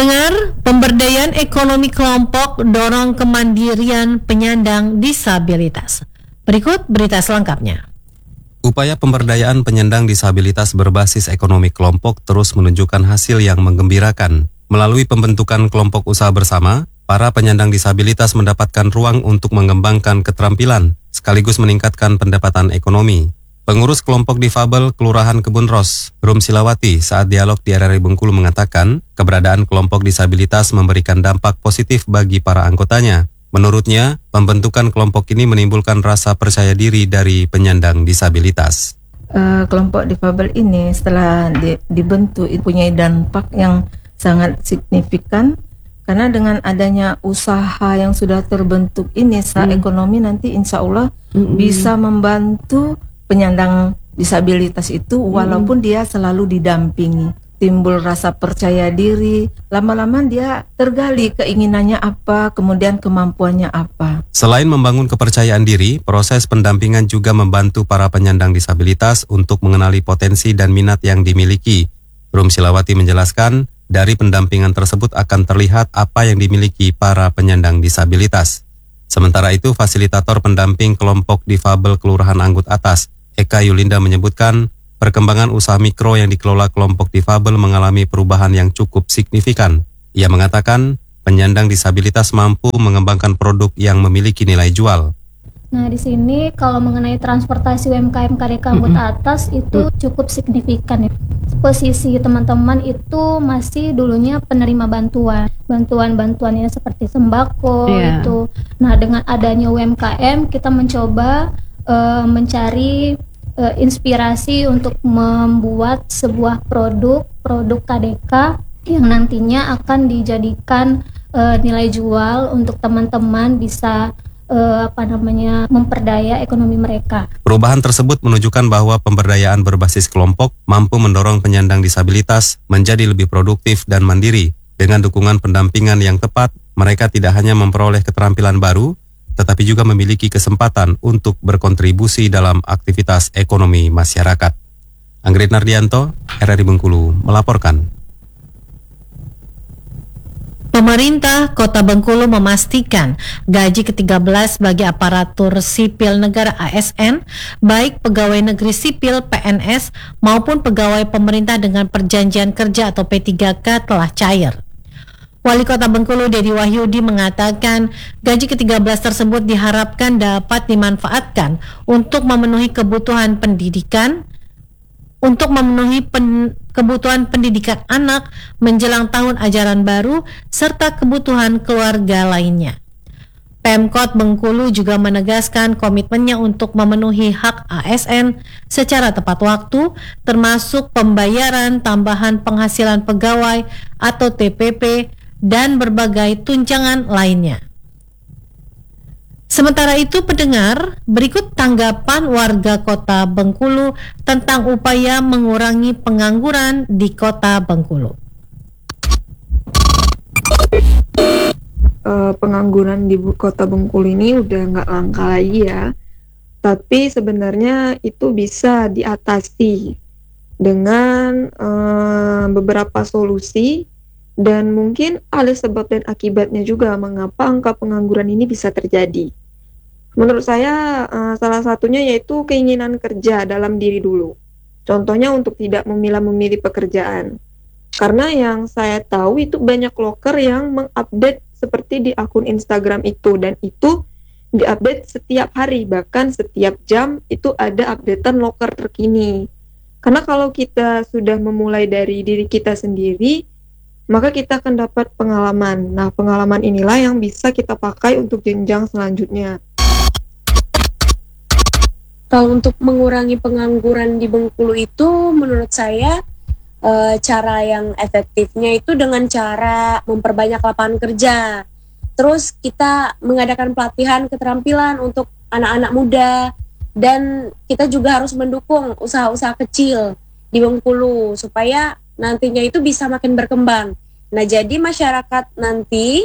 Pendengar, pemberdayaan ekonomi kelompok dorong kemandirian penyandang disabilitas. Berikut berita selengkapnya. Upaya pemberdayaan penyandang disabilitas berbasis ekonomi kelompok terus menunjukkan hasil yang menggembirakan. Melalui pembentukan kelompok usaha bersama, para penyandang disabilitas mendapatkan ruang untuk mengembangkan keterampilan, sekaligus meningkatkan pendapatan ekonomi. Pengurus kelompok difabel Kelurahan Kebun Ros, Rum Silawati, saat dialog di RRI Bengkulu mengatakan, keberadaan kelompok disabilitas memberikan dampak positif bagi para anggotanya. Menurutnya, pembentukan kelompok ini menimbulkan rasa percaya diri dari penyandang disabilitas. Kelompok difabel ini setelah dibentuk itu punya dampak yang sangat signifikan, karena dengan adanya usaha yang sudah terbentuk ini, secara ekonomi nanti insya Allah bisa membantu penyandang disabilitas itu walaupun dia selalu didampingi. Timbul rasa percaya diri, lama-lama dia tergali keinginannya apa, kemudian kemampuannya apa. Selain membangun kepercayaan diri, proses pendampingan juga membantu para penyandang disabilitas untuk mengenali potensi dan minat yang dimiliki. Rum Silawati menjelaskan, dari pendampingan tersebut akan terlihat apa yang dimiliki para penyandang disabilitas. Sementara itu, fasilitator pendamping kelompok difabel Kelurahan Anggut Atas, Eka Yulinda menyebutkan, perkembangan usaha mikro yang dikelola kelompok difabel mengalami perubahan yang cukup signifikan. Ia mengatakan, penyandang disabilitas mampu mengembangkan produk yang memiliki nilai jual. Nah, di sini kalau mengenai transportasi UMKM KDK Anggut Atas itu cukup signifikan ya. Posisi teman-teman itu masih dulunya penerima bantuan-bantuannya seperti sembako itu. Nah, dengan adanya UMKM kita mencoba mencari inspirasi untuk membuat sebuah produk KDK yang nantinya akan dijadikan nilai jual untuk teman-teman bisa memperdaya ekonomi mereka. Perubahan tersebut menunjukkan bahwa pemberdayaan berbasis kelompok mampu mendorong penyandang disabilitas menjadi lebih produktif dan mandiri. Dengan dukungan pendampingan yang tepat, mereka tidak hanya memperoleh keterampilan baru, tetapi juga memiliki kesempatan untuk berkontribusi dalam aktivitas ekonomi masyarakat. Anggrit Nardianto, RRI Bengkulu, melaporkan. Pemerintah Kota Bengkulu memastikan gaji ke-13 bagi aparatur sipil negara ASN, baik pegawai negeri sipil PNS maupun pegawai pemerintah dengan perjanjian kerja atau P3K telah cair. Wali Kota Bengkulu Dedi Wahyudi mengatakan gaji ke-13 tersebut diharapkan dapat dimanfaatkan untuk memenuhi kebutuhan pendidikan, kebutuhan pendidikan anak menjelang tahun ajaran baru serta kebutuhan keluarga lainnya. Pemkot Bengkulu juga menegaskan komitmennya untuk memenuhi hak ASN secara tepat waktu, termasuk pembayaran tambahan penghasilan pegawai atau TPP dan berbagai tunjangan lainnya. Sementara itu, pendengar, berikut tanggapan warga Kota Bengkulu tentang upaya mengurangi pengangguran di Kota Bengkulu. Pengangguran di Kota Bengkulu ini udah nggak langka lagi ya, tapi sebenarnya itu bisa diatasi dengan beberapa solusi. Dan mungkin ada sebab dan akibatnya juga mengapa angka pengangguran ini bisa terjadi. Menurut saya salah satunya yaitu keinginan kerja dalam diri dulu. Contohnya untuk tidak memilih pekerjaan. Karena yang saya tahu itu banyak loker yang mengupdate seperti di akun Instagram itu, dan itu diupdate setiap hari, bahkan setiap jam itu ada updatean loker terkini. Karena kalau kita sudah memulai dari diri kita sendiri, maka kita akan dapat pengalaman. Nah, pengalaman inilah yang bisa kita pakai untuk jenjang selanjutnya. Kalau untuk mengurangi pengangguran di Bengkulu itu, menurut saya cara yang efektifnya itu dengan cara memperbanyak lapangan kerja. Terus kita mengadakan pelatihan keterampilan untuk anak-anak muda, dan kita juga harus mendukung usaha-usaha kecil di Bengkulu supaya nantinya itu bisa makin berkembang. Nah, jadi masyarakat nanti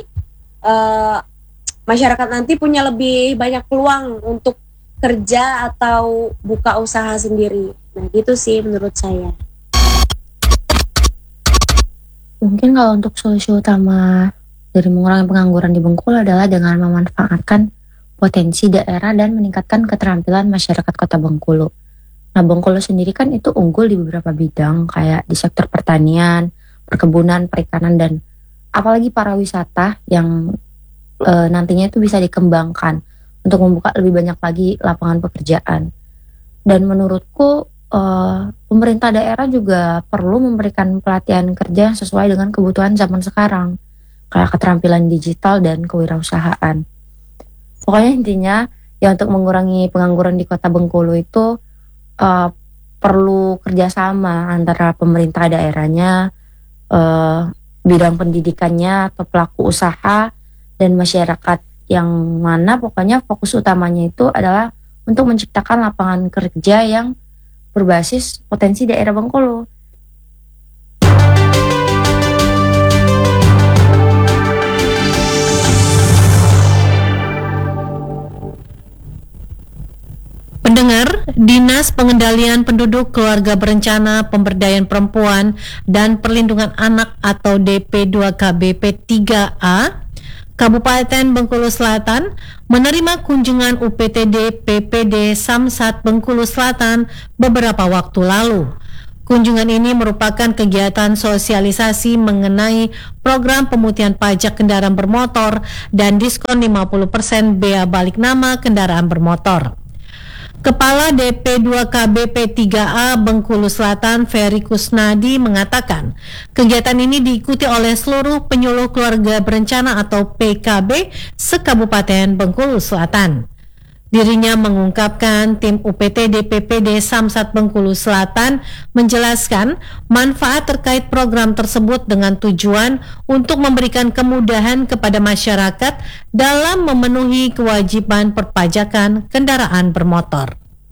punya lebih banyak peluang untuk kerja atau buka usaha sendiri. Nah, gitu sih menurut saya. Mungkin kalau untuk solusi utama dari mengurangi pengangguran di Bengkulu adalah dengan memanfaatkan potensi daerah dan meningkatkan keterampilan masyarakat Kota Bengkulu. Nah, Bengkulu sendiri kan itu unggul di beberapa bidang kayak di sektor pertanian, perkebunan, perikanan, dan apalagi pariwisata yang nantinya itu bisa dikembangkan untuk membuka lebih banyak lagi lapangan pekerjaan. Dan menurutku pemerintah daerah juga perlu memberikan pelatihan kerja sesuai dengan kebutuhan zaman sekarang, kayak keterampilan digital dan kewirausahaan. Pokoknya intinya ya untuk mengurangi pengangguran di Kota Bengkulu itu perlu kerjasama antara pemerintah daerahnya, bidang pendidikannya atau pelaku usaha dan masyarakat, yang mana pokoknya fokus utamanya itu adalah untuk menciptakan lapangan kerja yang berbasis potensi daerah Bengkulu. Pendengar, Dinas Pengendalian Penduduk Keluarga Berencana Pemberdayaan Perempuan dan Perlindungan Anak atau DP2KBP 3A Kabupaten Bengkulu Selatan menerima kunjungan UPTD PPD Samsat Bengkulu Selatan beberapa waktu lalu. Kunjungan ini merupakan kegiatan sosialisasi mengenai program pemutihan pajak kendaraan bermotor dan diskon 50% bea balik nama kendaraan bermotor. Kepala DP2KBP 3A Bengkulu Selatan Ferry Kusnadi mengatakan kegiatan ini diikuti oleh seluruh penyuluh keluarga berencana atau PKB se-Kabupaten Bengkulu Selatan. Dirinya mengungkapkan tim UPTD PPD Samsat Bengkulu Selatan menjelaskan manfaat terkait program tersebut dengan tujuan untuk memberikan kemudahan kepada masyarakat dalam memenuhi kewajiban perpajakan kendaraan bermotor.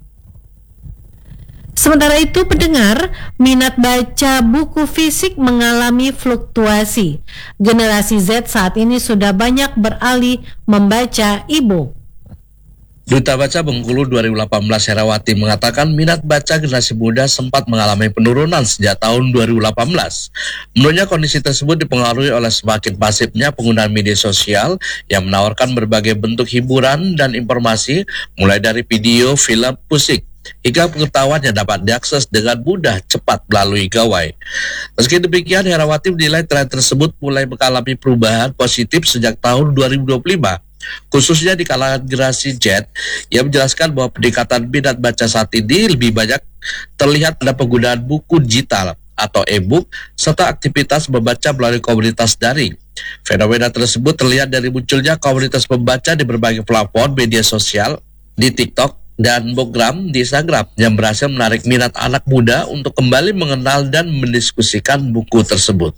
Sementara itu, pendengar, minat baca buku fisik mengalami fluktuasi. Generasi Z saat ini sudah banyak beralih membaca e-book. Duta Baca Bengkulu 2018 Herawati mengatakan minat baca generasi muda sempat mengalami penurunan sejak tahun 2018. Menurutnya kondisi tersebut dipengaruhi oleh semakin pasifnya penggunaan media sosial yang menawarkan berbagai bentuk hiburan dan informasi mulai dari video, film, musik, hingga pengetahuan yang dapat diakses dengan mudah cepat melalui gawai. Meski demikian, Herawati menilai tren tersebut mulai mengalami perubahan positif sejak tahun 2025. Khususnya di kalangan generasi Z, yang menjelaskan bahwa peningkatan minat baca saat ini lebih banyak terlihat pada penggunaan buku digital atau e-book serta aktivitas membaca melalui komunitas daring. Fenomena tersebut terlihat dari munculnya komunitas pembaca di berbagai platform media sosial, di TikTok dan Bookgram di Instagram yang berhasil menarik minat anak muda untuk kembali mengenal dan mendiskusikan buku tersebut.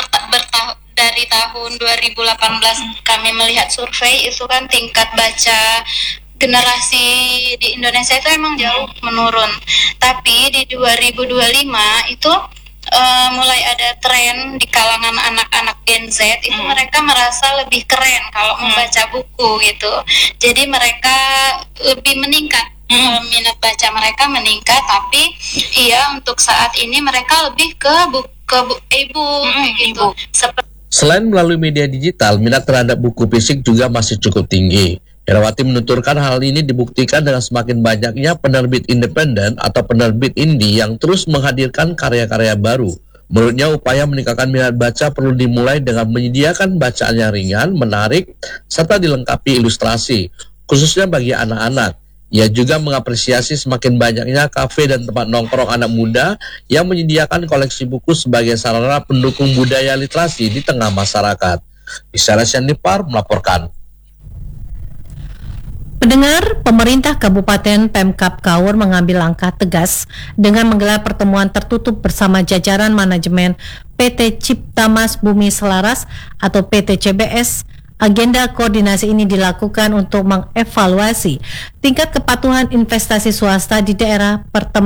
Dari tahun 2018 kami melihat survei itu kan tingkat baca generasi di Indonesia itu emang jauh menurun. Tapi di 2025 itu mulai ada tren di kalangan anak-anak Gen Z itu mereka merasa lebih keren kalau membaca buku gitu. Jadi mereka lebih meningkat. Minat baca mereka meningkat, tapi iya untuk saat ini mereka lebih ke e-book gitu. Selain melalui media digital, minat terhadap buku fisik juga masih cukup tinggi. Herawati menuturkan hal ini dibuktikan dengan semakin banyaknya penerbit independen atau penerbit indie yang terus menghadirkan karya-karya baru. Menurutnya, upaya meningkatkan minat baca perlu dimulai dengan menyediakan bacaan yang ringan, menarik, serta dilengkapi ilustrasi, khususnya bagi anak-anak. Ia juga mengapresiasi semakin banyaknya kafe dan tempat nongkrong anak muda yang menyediakan koleksi buku sebagai sarana pendukung budaya literasi di tengah masyarakat. Isara Syanipar melaporkan. Pendengar, pemerintah Kabupaten Pemkab Kaur mengambil langkah tegas dengan menggelar pertemuan tertutup bersama jajaran manajemen PT Cipta Mas Bumi Selaras atau PT CBS. Agenda koordinasi ini dilakukan untuk mengevaluasi tingkat kepatuhan investasi swasta di daerah.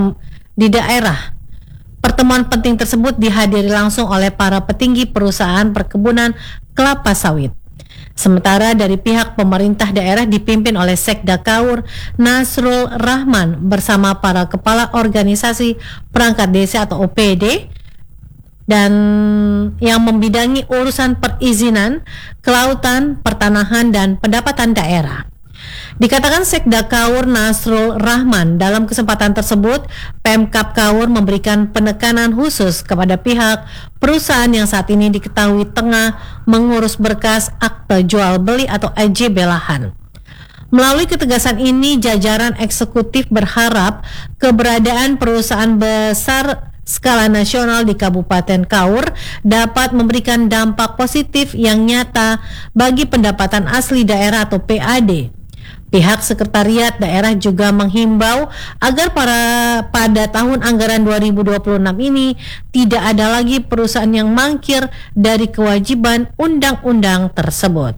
Pertemuan penting tersebut dihadiri langsung oleh para petinggi perusahaan perkebunan kelapa sawit. Sementara dari pihak pemerintah daerah dipimpin oleh Sekda Kaur Nasrul Rahman bersama para kepala organisasi perangkat desa atau OPD dan yang membidangi urusan perizinan, kelautan, pertanahan, dan pendapatan daerah. Dikatakan Sekda Kaur Nasrul Rahman, dalam kesempatan tersebut Pemkab Kaur memberikan penekanan khusus kepada pihak perusahaan yang saat ini diketahui tengah mengurus berkas akte jual beli atau AJB lahan. Melalui ketegasan ini, jajaran eksekutif berharap keberadaan perusahaan besar skala nasional di Kabupaten Kaur dapat memberikan dampak positif yang nyata bagi pendapatan asli daerah atau PAD. Pihak Sekretariat Daerah juga menghimbau agar pada tahun anggaran 2026 ini tidak ada lagi perusahaan yang mangkir dari kewajiban undang-undang tersebut.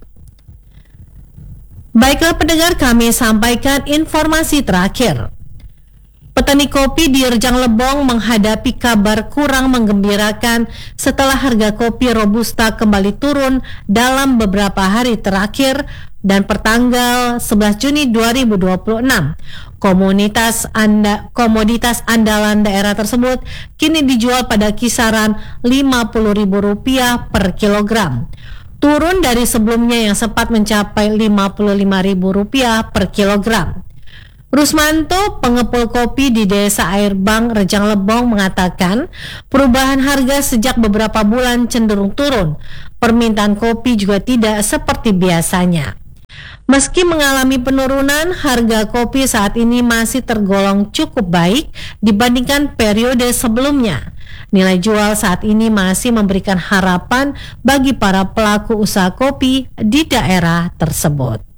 Baiklah pendengar, kami sampaikan informasi terakhir. Petani kopi di Rejang Lebong menghadapi kabar kurang menggembirakan setelah harga kopi Robusta kembali turun dalam beberapa hari terakhir dan pertanggal 11 Juni 2026. Komoditas andalan daerah tersebut kini dijual pada kisaran Rp50.000 per kilogram. Turun dari sebelumnya yang sempat mencapai Rp55.000 per kilogram. Rusmanto, pengepul kopi di Desa Airbang, Rejang Lebong, mengatakan perubahan harga sejak beberapa bulan cenderung turun. Permintaan kopi juga tidak seperti biasanya. Meski mengalami penurunan, harga kopi saat ini masih tergolong cukup baik dibandingkan periode sebelumnya. Nilai jual saat ini masih memberikan harapan bagi para pelaku usaha kopi di daerah tersebut.